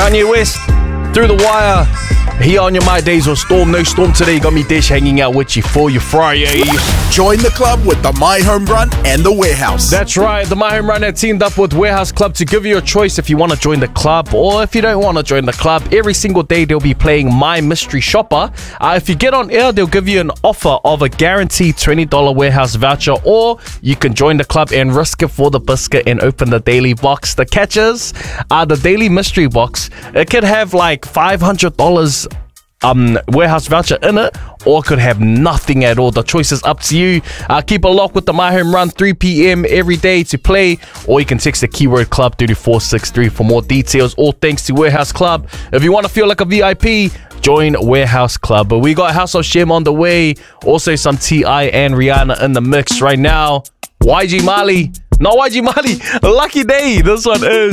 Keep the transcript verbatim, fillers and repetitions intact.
Kanye West, Through the Wire. Here on your My Days on Storm. No storm today. Got me Dish hanging out with you for your Friday. Join the club with the My Home Run and the Warehouse. That's right. The My Home Run had teamed up with Warehouse Club to give you a choice if you want to join the club or if you don't want to join the club. Every single day they'll be playing My Mystery Shopper. Uh, if you get on air, they'll give you an offer of a guaranteed twenty dollar Warehouse voucher, or you can join the club and risk it for the biscuit and open the daily box. The catches are the daily mystery box. It could have like five hundred dollars um warehouse voucher in it, or it could have nothing at all. The choice is up to you. Uh, keep a lock with the My Home Run, three p m every day to play, or you can text the keyword club three four six three for more details. All thanks to Warehouse Club. If you want to feel like a V I P, join Warehouse Club. But we got House of Shem on the way, also some T I and Rihanna in the mix right now. Y G Mali, not Y G Mali, Lucky Day, this one is